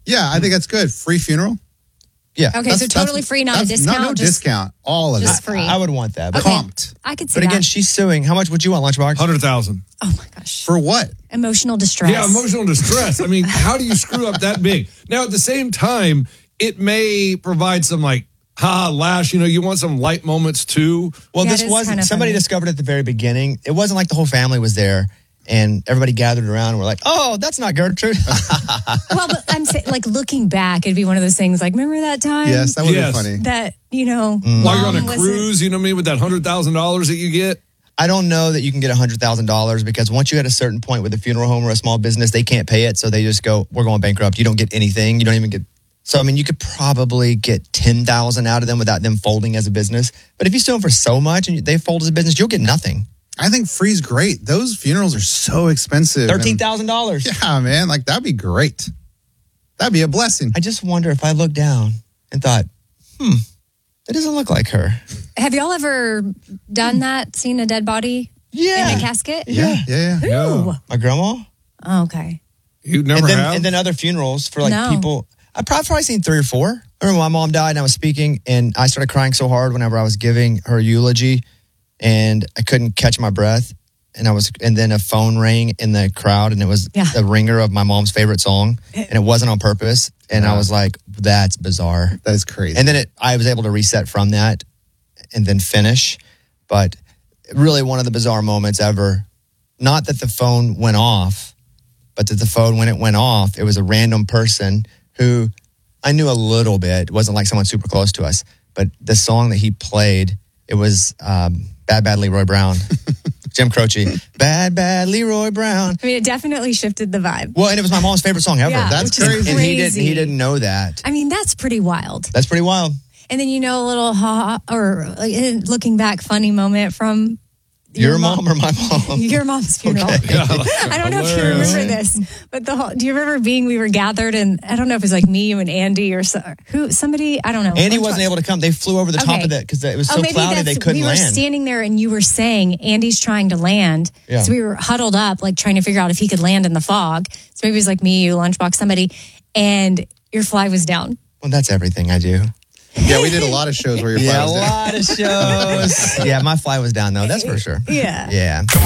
Yeah, I think that's good. Free funeral. Yeah. Okay, so totally free, not a discount. No discount. All of just it. free. I would want that. But, Comped. I could see but that. again, she's suing. How much would you want, Lunchbox? $100,000. Oh my gosh. For what? Emotional distress. Yeah, emotional distress. I mean, how do you screw up that big? Now, at the same time, it may provide some lash. You want some light moments too. Well, Yeah, this it is wasn't. kinda Somebody funny. discovered at the very beginning. It wasn't like the whole family was there and everybody gathered around and were like, "Oh, that's not Gertrude." Well, but I'm saying, looking back, it'd be one of those things like, remember that time? Yes, that would Yes. be funny. That, While you're on a Mom wasn't- cruise, you know what I mean, with that $100,000 that you get. I don't know that you can get $100,000 because once you hit a certain point with a funeral home or a small business, they can't pay it, so they just go, "We're going bankrupt." You don't get anything. You don't even get. So I mean, you could probably get $10,000 out of them without them folding as a business. But if you sue them for so much and they fold as a business, you'll get nothing. I think free's great. Those funerals are so expensive. $13,000. Yeah, man. That'd be great. That'd be a blessing. I just wonder if I looked down and thought, it doesn't look like her. Have y'all ever done that? Seen a dead body Yeah. in a casket? Yeah. Who? My grandma. Oh, okay. You never have. And then other funerals for No. people. I've probably seen 3 or 4. I remember my mom died and I was speaking and I started crying so hard whenever I was giving her eulogy and I couldn't catch my breath. And then a phone rang in the crowd and it was the ringer of my mom's favorite song and it wasn't on purpose. And I was like, that's bizarre. That is crazy. And then I was able to reset from that and then finish. But really one of the bizarre moments ever, not that the phone went off, but that the phone, when it went off, it was a random person who I knew a little bit. It wasn't like someone super close to us. But the song that he played, it was Bad Bad Leroy Brown. Jim Croce. Bad Bad Leroy Brown. I mean, it definitely shifted the vibe. Well, and it was my mom's favorite song ever. Yeah, That's which is crazy. And crazy. he didn't know that. I mean, that's pretty wild. That's pretty wild. And then, a little looking back funny moment from Your mom or my mom? your mom's funeral. I don't know if you remember this, but do you remember we were gathered and I don't know if it was like me, you and Andy or somebody, I don't know. Andy wasn't able to come. They flew over the top of it because it was so cloudy they couldn't we were land. standing there and you were saying Andy's trying to land. Yeah. So we were huddled up trying to figure out if he could land in the fog. So maybe it was like me, you, Lunchbox, somebody, and your fly was down. Well, that's everything I do. Yeah, we did a lot of shows where your fly was down. lot of shows. Yeah, my fly was down though. That's for sure. Yeah. Yeah.